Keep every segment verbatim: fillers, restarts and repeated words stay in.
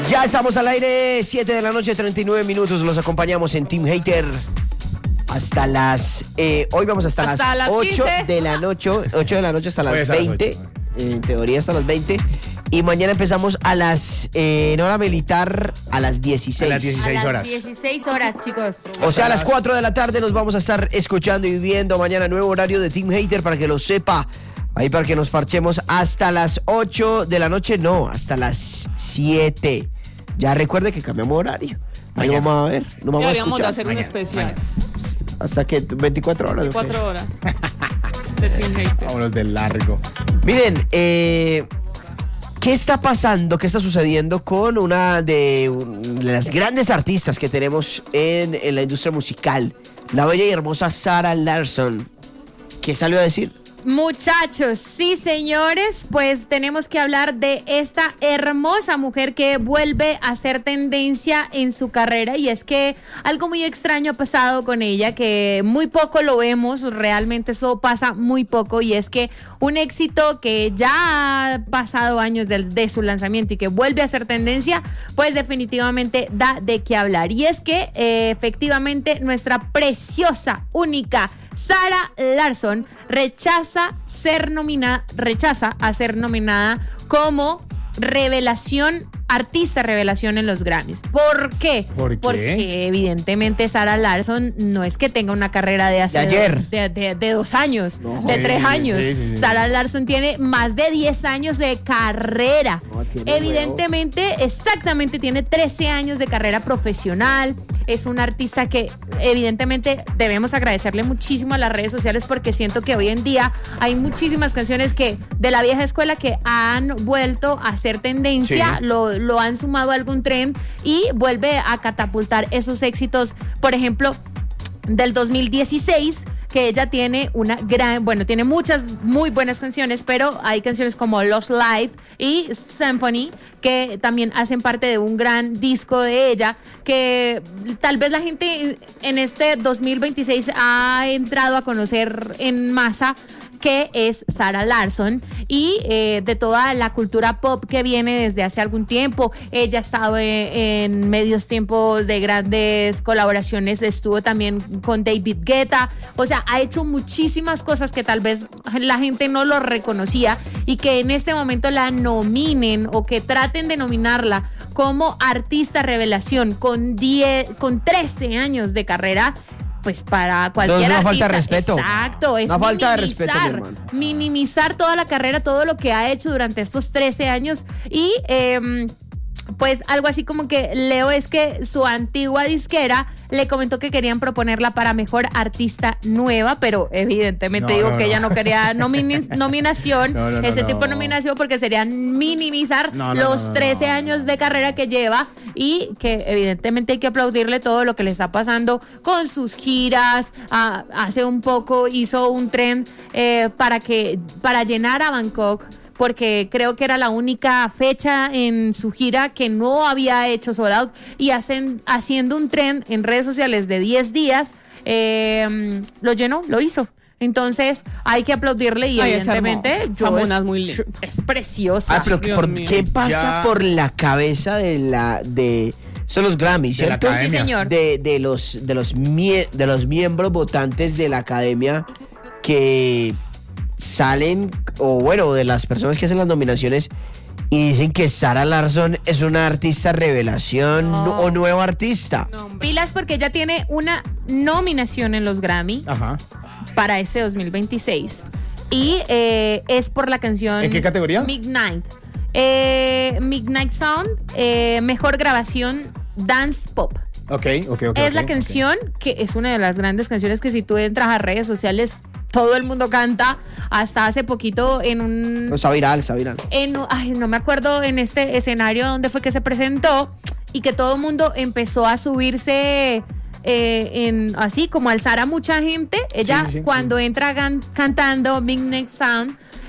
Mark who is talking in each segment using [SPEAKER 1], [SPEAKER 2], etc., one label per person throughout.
[SPEAKER 1] Ya estamos al aire, siete de la noche, treinta y nueve minutos. Los acompañamos en Team Hater hasta las... Eh, hoy vamos hasta, hasta las, las ocho de la noche. ocho de la noche hasta las hasta veinte. Las ocho, en teoría hasta las veinte. Y mañana empezamos a las... Eh, en hora militar a las dieciséis.
[SPEAKER 2] A las dieciséis horas.
[SPEAKER 3] A las dieciséis horas, chicos.
[SPEAKER 1] O sea, a las cuatro de la tarde nos vamos a estar escuchando y viendo mañana nuevo horario de Team Hater para que lo sepa. Ahí para que nos parchemos hasta las ocho de la noche. No, hasta las siete. Ya recuerde que cambiamos horario. Ahí lo vamos a ver. Lo vamos
[SPEAKER 4] Deberíamos
[SPEAKER 1] a
[SPEAKER 4] de hacer
[SPEAKER 1] mañana,
[SPEAKER 4] un especial.
[SPEAKER 1] mañana. ¿Hasta que veinticuatro horas?
[SPEAKER 4] veinticuatro horas. De Team Hater.
[SPEAKER 2] Vámonos de largo.
[SPEAKER 1] Miren, eh, ¿qué está pasando? ¿Qué está sucediendo con una de, de las grandes artistas que tenemos en, en la industria musical? La bella y hermosa Zara Larsson. ¿Qué salió a decir?
[SPEAKER 3] Muchachos, sí señores, pues tenemos que hablar de esta hermosa mujer que vuelve a ser tendencia en su carrera, y es que algo muy extraño ha pasado con ella, que muy poco lo vemos, realmente eso pasa muy poco, y es que un éxito que ya ha pasado años de, de su lanzamiento y que vuelve a ser tendencia, pues definitivamente da de qué hablar, y es que eh, efectivamente nuestra preciosa, única Zara Larsson rechaza ser nominada, rechaza a ser nominada como revelación, artista revelación en los Grammys. ¿Por qué?
[SPEAKER 2] ¿Por qué?
[SPEAKER 3] Porque evidentemente Zara Larsson no es que tenga una carrera de hace
[SPEAKER 1] de ayer,
[SPEAKER 3] de, de, de dos años, no, de
[SPEAKER 2] sí,
[SPEAKER 3] tres años.
[SPEAKER 2] Sí, sí, sí.
[SPEAKER 3] Zara Larsson tiene más de diez años de carrera. No, evidentemente, nuevo. exactamente, tiene trece años de carrera profesional. Es un artista que evidentemente debemos agradecerle muchísimo a las redes sociales, porque siento que hoy en día hay muchísimas canciones que de la vieja escuela que han vuelto a ser tendencia, sí. lo, lo han sumado a algún trend y vuelve a catapultar esos éxitos, por ejemplo, del dos mil dieciséis, que ella tiene una gran, bueno, tiene muchas muy buenas canciones, pero hay canciones como Lost Life y Symphony que también hacen parte de un gran disco de ella, que tal vez la gente en este dos mil veintiséis ha entrado a conocer en masa, que es Zara Larsson, y eh, de toda la cultura pop que viene desde hace algún tiempo. Ella ha estado en, en medios tiempos de grandes colaboraciones, estuvo también con David Guetta, o sea, ha hecho muchísimas cosas que tal vez la gente no lo reconocía, y que en este momento la nominen o que traten de nominarla como artista revelación con diez, con trece años de carrera, pues para cualquier
[SPEAKER 1] no, es una
[SPEAKER 3] artista,
[SPEAKER 1] falta de respeto.
[SPEAKER 3] Exacto, es
[SPEAKER 1] una falta de
[SPEAKER 3] minimizar,
[SPEAKER 1] respeto,
[SPEAKER 3] minimizar toda la carrera, todo lo que ha hecho durante estos trece años. Y eh, pues algo así como que leo es que su antigua disquera le comentó que querían proponerla para mejor artista nueva, pero evidentemente no, digo no, que no. ella no quería nomini- nominación, no, no, ese no, tipo de nominación, porque serían minimizar no, no, los no, no, trece no. años de carrera que lleva, y que evidentemente hay que aplaudirle todo lo que le está pasando con sus giras. Ah, hace un poco hizo un tren eh, para que para llenar a Bangkok, porque creo que era la única fecha en su gira que no había hecho sold out, y hacen, haciendo un tren en redes sociales de diez días, eh, lo llenó, lo hizo. Entonces hay que aplaudirle, y Ay, evidentemente
[SPEAKER 4] es, yo es, muy
[SPEAKER 3] es, es preciosa.
[SPEAKER 1] Ah, pero por, ¿qué pasa ya. por la cabeza de la de son los Grammys, ¿cierto?
[SPEAKER 3] Sí, señor.
[SPEAKER 1] De, de los de los mie, de los miembros votantes de la academia que salen, o bueno, de las personas que hacen las nominaciones, y dicen que Zara Larsson es una artista revelación no. o nueva artista.
[SPEAKER 3] No, pilas, porque ella tiene una nominación en los Grammy.
[SPEAKER 2] Ajá.
[SPEAKER 3] Para este dos mil veintiséis, y eh, es por la canción.
[SPEAKER 2] ¿En qué categoría?
[SPEAKER 3] Midnight. Eh, Midnight Sound, eh, mejor grabación dance pop.
[SPEAKER 2] Ok, ok, ok.
[SPEAKER 3] Es
[SPEAKER 2] okay,
[SPEAKER 3] la canción okay. que es una de las grandes canciones que si tú entras a redes sociales, todo el mundo canta. Hasta hace poquito en un...
[SPEAKER 1] Está viral, está viral.
[SPEAKER 3] En, ay, no me acuerdo en este escenario donde fue que se presentó, y que todo el mundo empezó a subirse... Eh, en, así como alzar a mucha gente. Ella sí, sí, sí, cuando sí. entra gan- cantando Midnight Sound,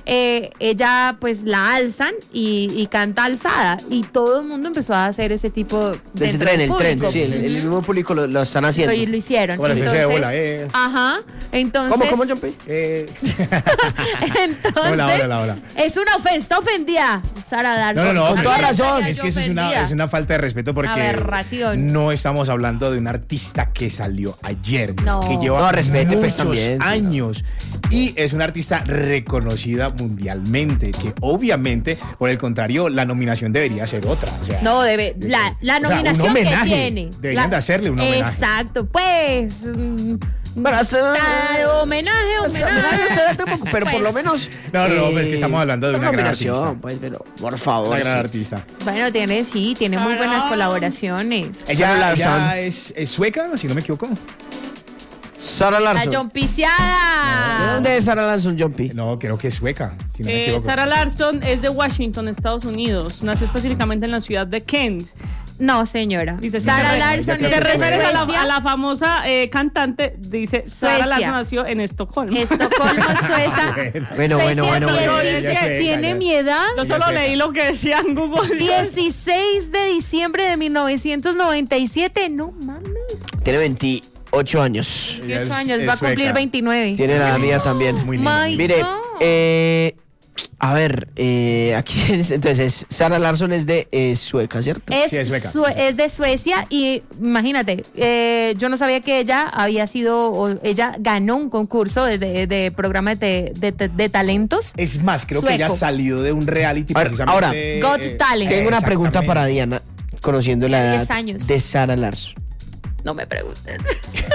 [SPEAKER 3] eh, ella pues la alzan y, y canta alzada. Y todo el mundo empezó a hacer ese tipo de...
[SPEAKER 1] De ese tren, el tren, sí, el, el mismo público lo, lo están haciendo.
[SPEAKER 3] Y lo hicieron.
[SPEAKER 2] Como la especie de bola, eh.
[SPEAKER 3] Ajá, entonces...
[SPEAKER 1] ¿Cómo, cómo, John P?
[SPEAKER 2] Eh.
[SPEAKER 3] Entonces,
[SPEAKER 2] Hola, hola, hola, hola.
[SPEAKER 3] es una ofensa, ofendida, Sara Larsson.
[SPEAKER 2] No, no, no,
[SPEAKER 1] con toda razón.
[SPEAKER 2] Es que eso es una, es una falta de respeto porque
[SPEAKER 3] Aberración.
[SPEAKER 2] no estamos hablando de un artista que salió ayer,
[SPEAKER 3] No.
[SPEAKER 2] que lleva
[SPEAKER 1] No, respete, pues,
[SPEAKER 2] muchos
[SPEAKER 1] también,
[SPEAKER 2] años y es una artista reconocida mundialmente, que obviamente, por el contrario, la nominación debería ser otra. O sea,
[SPEAKER 3] No, debe, la, la
[SPEAKER 2] o sea, un
[SPEAKER 3] nominación
[SPEAKER 2] homenaje.
[SPEAKER 3] que tiene.
[SPEAKER 2] Deberían
[SPEAKER 3] la-
[SPEAKER 2] de hacerle un homenaje.
[SPEAKER 3] Exacto, pues... mm,
[SPEAKER 1] Para hacer-
[SPEAKER 3] ta- homenaje, homenaje.
[SPEAKER 1] Tampoco, pero por lo
[SPEAKER 3] Pues,
[SPEAKER 1] menos.
[SPEAKER 2] No, no, no, es que estamos hablando de una gran
[SPEAKER 1] nominación,
[SPEAKER 2] artista.
[SPEAKER 1] pues, pero por favor.
[SPEAKER 2] Una gran
[SPEAKER 1] sí.
[SPEAKER 2] artista.
[SPEAKER 3] Bueno, tiene, sí, tiene muy buenas
[SPEAKER 4] Caramba.
[SPEAKER 3] colaboraciones.
[SPEAKER 2] Ella,
[SPEAKER 1] Sarah Larsson.
[SPEAKER 2] ella es, es sueca, si no me equivoco.
[SPEAKER 1] Sara
[SPEAKER 3] La
[SPEAKER 1] Larsson.
[SPEAKER 3] John Piciada.
[SPEAKER 1] ¿De dónde es Sara Larsson, John P?
[SPEAKER 2] No, creo que es sueca, si no me
[SPEAKER 4] Eh,
[SPEAKER 2] equivoco.
[SPEAKER 4] Sarah Larsson es de Washington, Estados Unidos. Nació específicamente en la ciudad de Kent.
[SPEAKER 3] No, señora.
[SPEAKER 4] Dice,
[SPEAKER 3] Sara
[SPEAKER 4] si te-
[SPEAKER 3] Larsson
[SPEAKER 2] si
[SPEAKER 3] es
[SPEAKER 2] te
[SPEAKER 3] de
[SPEAKER 4] Te refieres a la,
[SPEAKER 3] Suecia.
[SPEAKER 4] a la famosa eh, cantante, dice Sarah
[SPEAKER 3] Suecia.
[SPEAKER 4] Larsson nació en Estocolmo.
[SPEAKER 3] Estocolmo, Suecia.
[SPEAKER 1] Bueno, bueno,
[SPEAKER 3] Suecia
[SPEAKER 1] bueno, bueno.
[SPEAKER 3] dieciséis,
[SPEAKER 2] Ya es sueca,
[SPEAKER 3] tiene
[SPEAKER 2] ya.
[SPEAKER 3] mi edad.
[SPEAKER 4] Yo solo
[SPEAKER 2] sueca.
[SPEAKER 4] leí lo que decía en Google.
[SPEAKER 3] dieciséis de diciembre de mil novecientos noventa y siete. No mames.
[SPEAKER 1] Tiene veintiocho años.
[SPEAKER 2] Ella es-
[SPEAKER 3] dieciocho años,
[SPEAKER 2] es
[SPEAKER 3] va a cumplir
[SPEAKER 2] sueca.
[SPEAKER 3] veintinueve.
[SPEAKER 1] Tiene la mía también.
[SPEAKER 2] Muy linda.
[SPEAKER 3] My
[SPEAKER 1] Mire,
[SPEAKER 3] God.
[SPEAKER 1] eh, a ver, eh, aquí es- entonces Sara Larsson es de eh, Sueca, ¿cierto?
[SPEAKER 3] Es,
[SPEAKER 2] Sí, es sueca.
[SPEAKER 3] sue- es de Suecia y imagínate, eh, yo no sabía que ella había sido, o ella ganó un concurso de, de- de programa de, de- de- de talentos.
[SPEAKER 2] Es más, creo que ella
[SPEAKER 3] Sueco.
[SPEAKER 2] salió de un reality
[SPEAKER 1] A ver,
[SPEAKER 2] precisamente.
[SPEAKER 1] ahora,
[SPEAKER 2] eh,
[SPEAKER 3] Got Talent.
[SPEAKER 1] Tengo una pregunta
[SPEAKER 2] exactamente.
[SPEAKER 1] para Diana, conociendo la
[SPEAKER 3] De
[SPEAKER 1] edad
[SPEAKER 3] diez años.
[SPEAKER 1] de Sara Larsson.
[SPEAKER 3] No me pregunten.